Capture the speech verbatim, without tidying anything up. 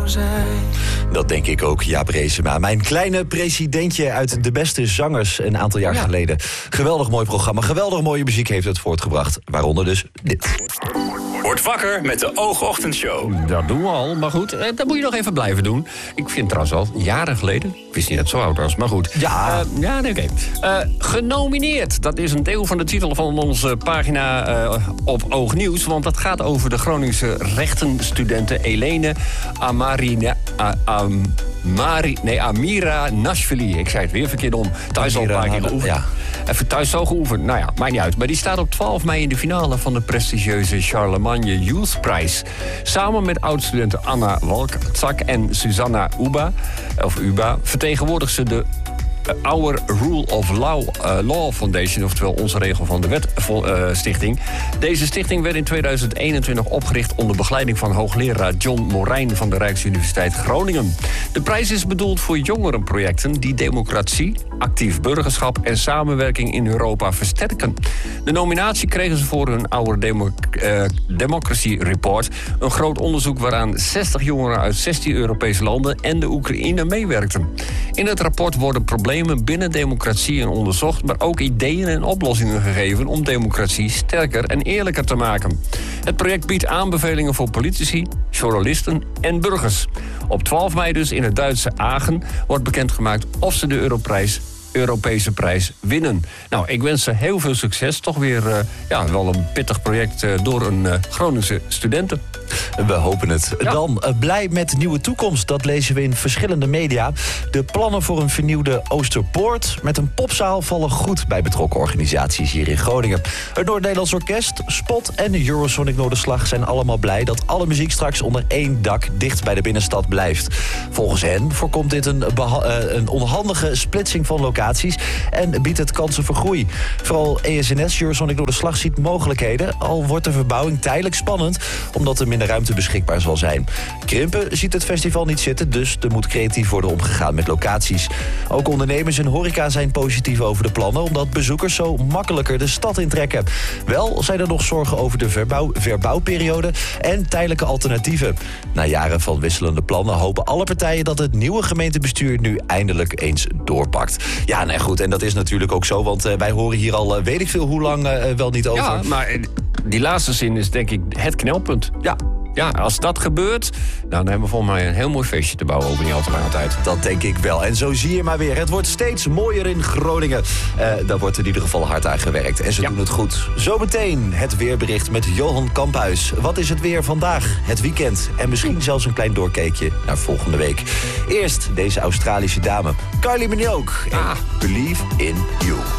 zou zijn. Dat denk ik ook, Jaap Reesema. Mijn kleine presidentje uit De Beste Zangers een aantal jaar ja. geleden. Geweldig mooi programma, geweldig mooie muziek heeft het voortgebracht. Waaronder dus dit. Word wakker met de Oogochtendshow. Dat doen we al, maar goed, eh, dat moet je nog even blijven doen. Ik vind trouwens al, jaren geleden, ik wist niet dat het zo oud was, maar goed. Ja, uh, ja nee, oké. Okay. Uh, genomineerd, dat is een deel van de titel van onze pagina uh, op Oognieuws. Want dat gaat over de Groningse rechtenstudente Elene Amarina... Uh, um, Mari, nee, Amira Nashvili. Ik zei het weer verkeerd om. Thuis al een paar keer geoefend. Ja. Even thuis zo geoefend. Nou ja, maakt niet uit. Maar die staat op twaalf mei in de finale van de prestigieuze Charlemagne Youth Prize. Samen met oud-studenten Anna Walczak en Susanna Uba, of Uba, vertegenwoordigt ze de Our Rule of Law, uh, Law Foundation, oftewel onze regel van de wet uh, stichting. Deze stichting werd in tweeduizend eenentwintig opgericht onder begeleiding van hoogleraar John Morijn van de Rijksuniversiteit Groningen. De prijs is bedoeld voor jongerenprojecten die democratie, actief burgerschap en samenwerking in Europa versterken. De nominatie kregen ze voor hun Our Demo- uh, Democracy Report, een groot onderzoek waaraan zestig jongeren uit zestien Europese landen en de Oekraïne meewerkten. In het rapport worden problemen binnen democratie onderzocht, maar ook ideeën en oplossingen gegeven om democratie sterker en eerlijker te maken. Het project biedt aanbevelingen voor politici, journalisten en burgers. Op twaalf mei dus in het Duitse Agen wordt bekendgemaakt of ze de Europrijs Europese prijs winnen. Nou, ik wens ze heel veel succes. Toch weer uh, ja, wel een pittig project uh, door een uh, Groningse studenten. We hopen het. Ja. Dan uh, blij met nieuwe toekomst. Dat lezen we in verschillende media. De plannen voor een vernieuwde Oosterpoort met een popzaal vallen goed bij betrokken organisaties hier in Groningen. Het Noord-Nederlands Orkest, Spot en Eurosonic Noorderslag zijn allemaal blij dat alle muziek straks onder één dak dicht bij de binnenstad blijft. Volgens hen voorkomt dit een, beha- uh, een onhandige splitsing van locaties en biedt het kansen voor groei. Vooral E S N S, Eurosonic Noorderslag, ziet mogelijkheden, al wordt de verbouwing tijdelijk spannend, omdat er minder ruimte beschikbaar zal zijn. Krimpen ziet het festival niet zitten, dus er moet creatief worden omgegaan met locaties. Ook ondernemers en horeca zijn positief over de plannen, omdat bezoekers zo makkelijker de stad intrekken. Wel zijn er nog zorgen over de verbouw, verbouwperiode en tijdelijke alternatieven. Na jaren van wisselende plannen hopen alle partijen dat het nieuwe gemeentebestuur nu eindelijk eens doorpakt. Ja, nee, goed, en dat is natuurlijk ook zo, want uh, wij horen hier al uh, weet ik veel hoe lang uh, wel niet over. Ja, maar uh, die laatste zin is denk ik het knelpunt. Ja. Ja, als dat gebeurt, nou, dan hebben we volgens mij een heel mooi feestje te bouwen over niet al te lange tijd. Dat denk ik wel. En zo zie je maar weer. Het wordt steeds mooier in Groningen. Uh, daar wordt in ieder geval hard aan gewerkt. En ze ja. doen het goed. Zometeen het weerbericht met Johan Kamphuis. Wat is het weer vandaag, het weekend? En misschien zelfs een klein doorkeekje naar volgende week. Eerst deze Australische dame, Kylie Minogue. En ah. Believe in You.